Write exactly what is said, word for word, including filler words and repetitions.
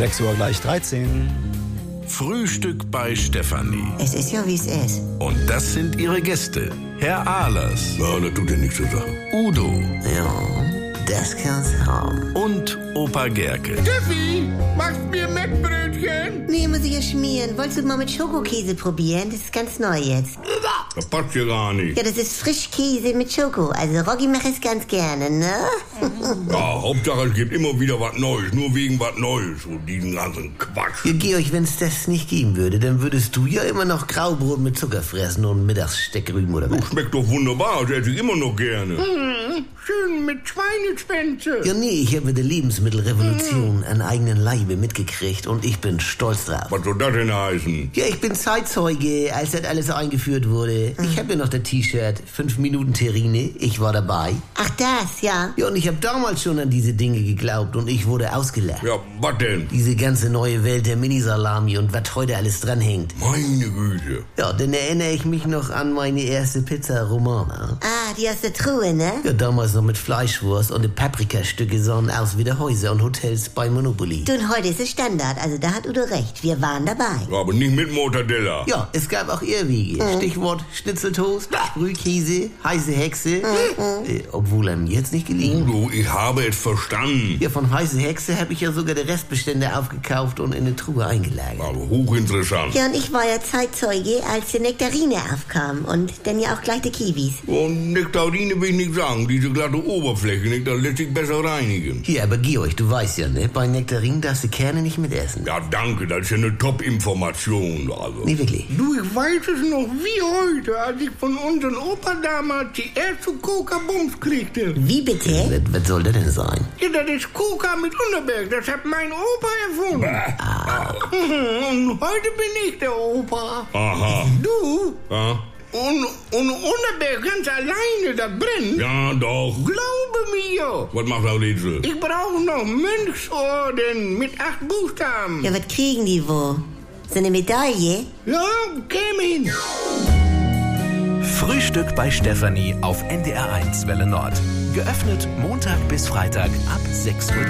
sechs Uhr gleich dreizehn. Frühstück bei Stefanie. Es ist ja, wie es ist. Und das sind ihre Gäste. Herr Ahlers. Ja, das tut ja nichts zur Sache. Udo. Ja, das kann's haben. Und Opa Gerke. Steffi, machst mir Mettbrötchen? Nee, muss ich ja schmieren. Wolltest du mal mit Schokokäse probieren? Das ist ganz neu jetzt. Das passt ja gar nicht. Ja, das ist Frischkäse mit Schoko. Also Roggi macht es ganz gerne, ne? Ja, Hauptsache es gibt immer wieder was Neues. Nur wegen was Neues. Und diesen ganzen Quatsch. Ja, Georg, wenn es das nicht geben würde, dann würdest du ja immer noch Graubrot mit Zucker fressen und mittags Steckrüben oder was? Schmeckt doch wunderbar. Das esse ich immer noch gerne. Hm, schön mit Schweineschwänze. Ja, nee, ich habe mit der Lebensmittelrevolution an eigenen Leibe mitgekriegt und ich bin stolz drauf. Was soll das denn heißen? Ja, ich bin Zeitzeuge, als das alles eingeführt wurde. Ich habe ja noch das T-Shirt, fünf Minuten Terrine, ich war dabei. Ach das, ja. Ja, und ich habe damals schon an diese Dinge geglaubt und ich wurde ausgelacht. Ja, was denn? Diese ganze neue Welt der Minisalami und was heute alles dranhängt. Meine Güte. Ja, dann erinnere ich mich noch an meine erste Pizza Romana. Ah, die aus der Truhe, ne? Ja, damals noch mit Fleischwurst und die Paprikastücke sahen aus wie die Häuser und Hotels bei Monopoly. Du, und heute ist es Standard, also da hat Udo recht. Wir waren dabei. Ja, aber nicht mit Mortadella. Ja, es gab auch Irrwege. Mhm. Stichwort Schnitzeltoast, Brühkäse, heiße Hexe. Mhm. Äh, obwohl er mir jetzt nicht gelingt. Udo, ich habe es verstanden. Ja, von heiße Hexe habe ich ja sogar die Restbestände aufgekauft und in eine Truhe eingelagert. Aber hochinteressant. Ja, und ich war ja Zeitzeuge, als die Nektarine aufkam und dann ja auch gleich die Kiwis. Und Nektarine will ich nicht sagen. Diese glatte Oberfläche, nicht, das lässt sich besser reinigen. Hier, aber Georg, du weißt ja, ne? Bei Nektarinen darfst du Kerne nicht mitessen. Ja, danke, das ist ja eine Top-Information. Also. Nee, wirklich. Du, ich weiß es noch wie heute, als ich von unserem Opa damals die erste Coca-Bums kriegte. Wie bitte? Was, was soll das denn sein? Ja, das ist Coca mit Unterberg, das hat mein Opa erfunden. Ah. Und heute bin ich der Opa. Aha. Du? Ja? Und, und Unterberg ganz alleine, das brennt? Ja, doch. Glaube mir. Was macht der Rätsel? Ich brauche noch Mönchsorden mit acht Buchstaben. Ja, was kriegen die wo? So eine Medaille? Ja, käme hin. Frühstück bei Stefanie auf N D R eins Welle Nord. Geöffnet Montag bis Freitag ab sechs Uhr.